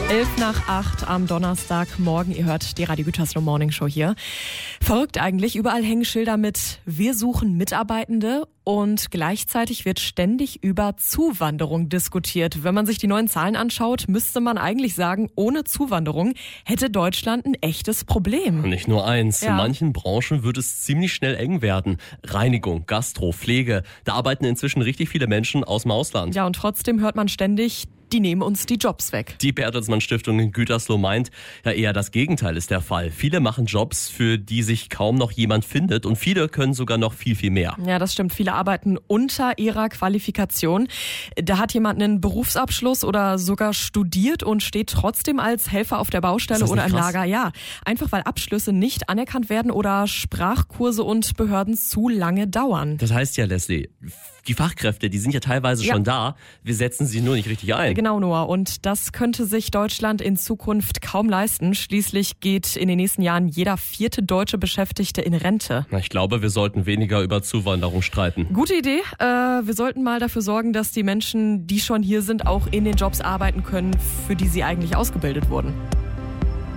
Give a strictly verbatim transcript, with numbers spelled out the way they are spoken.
Elf nach acht am Donnerstagmorgen. Ihr hört die Radio Gütersloh Morning Show hier. Verrückt eigentlich. Überall hängen Schilder mit "Wir suchen Mitarbeitende" und gleichzeitig wird ständig über Zuwanderung diskutiert. Wenn man sich die neuen Zahlen anschaut, müsste man eigentlich sagen, ohne Zuwanderung hätte Deutschland ein echtes Problem. Nicht nur eins. Ja. In manchen Branchen wird es ziemlich schnell eng werden. Reinigung, Gastro, Pflege. Da arbeiten inzwischen richtig viele Menschen aus dem Ausland. Ja, und trotzdem hört man ständig, die nehmen uns die Jobs weg. Die Bertelsmann Stiftung in Gütersloh meint, ja eher das Gegenteil ist der Fall. Viele machen Jobs, für die sich kaum noch jemand findet und viele können sogar noch viel, viel mehr. Ja, das stimmt. Viele arbeiten unter ihrer Qualifikation. Da hat jemand einen Berufsabschluss oder sogar studiert und steht trotzdem als Helfer auf der Baustelle oder im krass? Lager. Ja, einfach weil Abschlüsse nicht anerkannt werden oder Sprachkurse und Behörden zu lange dauern. Das heißt ja, Leslie, die Fachkräfte, die sind ja teilweise Ja. schon da. Wir setzen sie nur nicht richtig ein. Genau, Noah. Und das könnte sich Deutschland in Zukunft kaum leisten. Schließlich geht in den nächsten Jahren jeder vierte deutsche Beschäftigte in Rente. Na, ich glaube, wir sollten weniger über Zuwanderung streiten. Gute Idee. Äh, wir sollten mal dafür sorgen, dass die Menschen, die schon hier sind, auch in den Jobs arbeiten können, für die sie eigentlich ausgebildet wurden.